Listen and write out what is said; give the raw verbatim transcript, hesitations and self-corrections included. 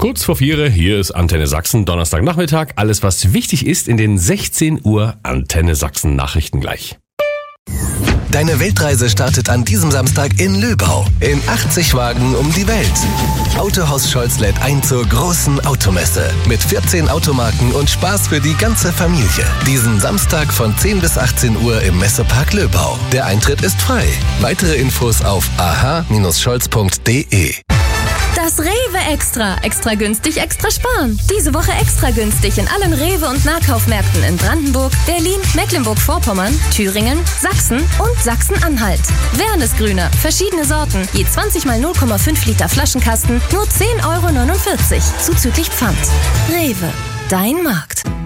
Kurz vor vier, hier ist Antenne Sachsen, Donnerstagnachmittag. Alles, was wichtig ist in den sechzehn Uhr Antenne Sachsen Nachrichten gleich. Deine Weltreise startet an diesem Samstag in Löbau. In achtzig Wagen um die Welt. Autohaus Scholz lädt ein zur großen Automesse. Mit vierzehn Automarken und Spaß für die ganze Familie. Diesen Samstag von zehn bis achtzehn Uhr im Messepark Löbau. Der Eintritt ist frei. Weitere Infos auf aha Bindestrich scholz punkt de. Das Rewe Extra. Extra günstig, extra sparen. Diese Woche extra günstig in allen Rewe- und Nahkaufmärkten in Brandenburg, Berlin, Mecklenburg-Vorpommern, Thüringen, Sachsen und Sachsen-Anhalt. Wernesgrüner, verschiedene Sorten, je zwanzig mal null Komma fünf Liter Flaschenkasten, nur zehn Euro neunundvierzig, zuzüglich Pfand. Rewe, dein Markt.